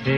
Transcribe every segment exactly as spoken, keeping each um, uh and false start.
है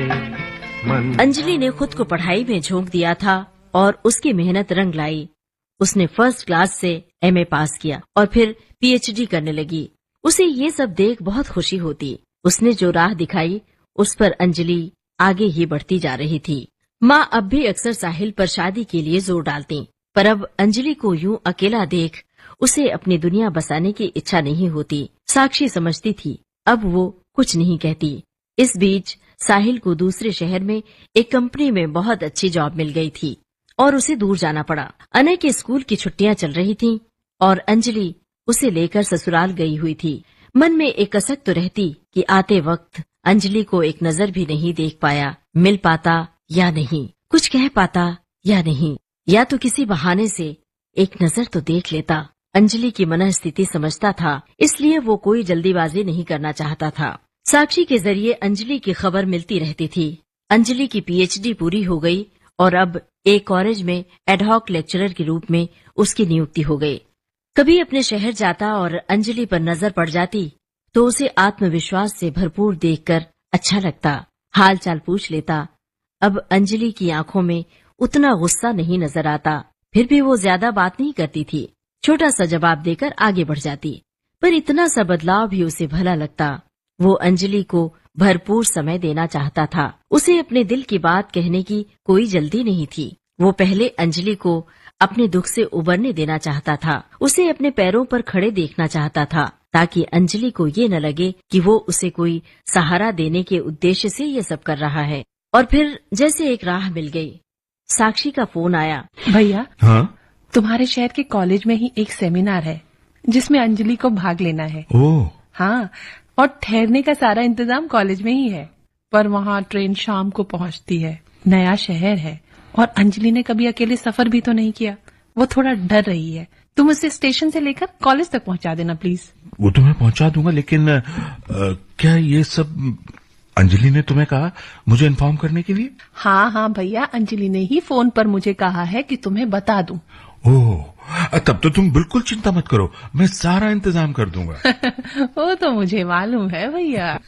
मन। अंजलि ने खुद को पढ़ाई में झोंक दिया था और उसकी मेहनत रंग लाई। उसने फर्स्ट क्लास से एमए पास किया और फिर पीएचडी करने लगी। उसे ये सब देख बहुत खुशी होती। उसने जो राह दिखाई उस पर अंजलि आगे ही बढ़ती जा रही थी। माँ अब भी अक्सर साहिल पर शादी के लिए जोर डालती, पर अब अंजलि को यूं अकेला देख उसे अपनी दुनिया बसाने की इच्छा नहीं होती। साक्षी समझती थी, अब वो कुछ नहीं कहती। इस बीच साहिल को दूसरे शहर में एक कंपनी में बहुत अच्छी जॉब मिल गई थी और उसे दूर जाना पड़ा। अनय के स्कूल की छुट्टियां चल रही थीं और अंजलि उसे लेकर ससुराल गई हुई थी। मन में एक कसक तो रहती कि आते वक्त अंजलि को एक नजर भी नहीं देख पाया, मिल पाता या नहीं, कुछ कह पाता या नहीं, या तो किसी बहाने से एक नजर तो देख लेता। अंजलि की मनः स्थिति समझता था, इसलिए वो कोई जल्दीबाजी नहीं करना चाहता था। साक्षी के जरिए अंजलि की खबर मिलती रहती थी। अंजलि की पीएचडी पूरी हो गई और अब एक कॉलेज में एडहॉक लेक्चरर के रूप में उसकी नियुक्ति हो गई। कभी अपने शहर जाता और अंजलि पर नजर पड़ जाती तो उसे आत्मविश्वास से भरपूर देखकर अच्छा लगता, हाल चाल पूछ लेता। अब अंजलि की आंखों में उतना गुस्सा नहीं नजर आता, फिर भी वो ज्यादा बात नहीं करती थी। छोटा सा जवाब देकर आगे बढ़ जाती, पर इतना सा बदलाव भी उसे भला लगता। वो अंजलि को भरपूर समय देना चाहता था। उसे अपने दिल की बात कहने की कोई जल्दी नहीं थी। वो पहले अंजलि को अपने दुख से उबरने देना चाहता था। उसे अपने पैरों पर खड़े देखना चाहता था, ताकि अंजलि को ये न लगे कि वो उसे कोई सहारा देने के उद्देश्य से ये सब कर रहा है। और फिर जैसे एक राह मिल गई। साक्षी का फोन आया। भैया, हाँ? तुम्हारे शहर के कॉलेज में ही एक सेमिनार है जिसमें अंजलि को भाग लेना है। ओह। हाँ, और ठहरने का सारा इंतजाम कॉलेज में ही है, पर वहाँ ट्रेन शाम को पहुँचती है। नया शहर है और अंजलि ने कभी अकेले सफर भी तो नहीं किया। वो थोड़ा डर रही है। तुम उसे स्टेशन से लेकर कॉलेज तक पहुँचा देना प्लीज। वो तो मैं पहुँचा दूंगा, लेकिन आ, क्या ये सब अंजलि ने तुम्हें कहा मुझे इन्फॉर्म करने के लिए? हाँ हाँ भैया, अंजलि ने ही फोन पर मुझे कहा है कि तुम्हें बता दूं। ओह, तब तो तुम बिल्कुल चिंता मत करो, मैं सारा इंतजाम कर दूंगा। वो तो मुझे मालूम है भैया।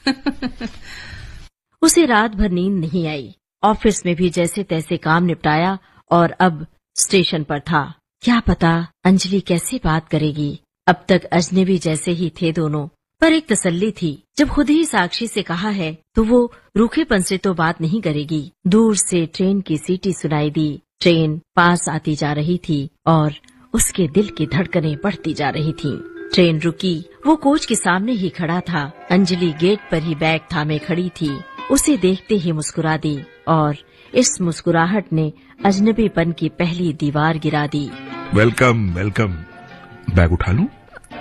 उसे रात भर नींद नहीं आई। ऑफिस में भी जैसे तैसे काम निपटाया और अब स्टेशन पर था। क्या पता अंजलि कैसे बात करेगी। अब तक अजनबी जैसे ही थे दोनों, पर एक तसल्ली थी, जब खुद ही साक्षी से कहा है तो वो रूखेपन से तो बात नहीं करेगी। दूर से ट्रेन की सीटी सुनाई दी। ट्रेन पास आती जा रही थी और उसके दिल की धड़कनें बढ़ती जा रही थीं। ट्रेन रुकी। वो कोच के सामने ही खड़ा था। अंजलि गेट पर ही बैग थामे खड़ी थी। उसे देखते ही मुस्कुरा दी और इस मुस्कुराहट ने अजनबीपन की पहली दीवार गिरा दी। Welcome welcome. बैग उठा लूं?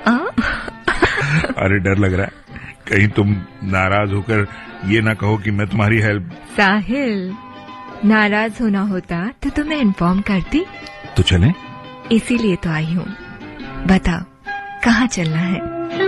अरे डर लग रहा है, कहीं तुम नाराज होकर ये ना कहो कि मैं तुम्हारी हेल्प। साहिल, नाराज होना होता तो तुम्हें इन्फॉर्म करती। तो चलें? इसीलिए तो आई हूँ। बताओ कहाँ चलना है?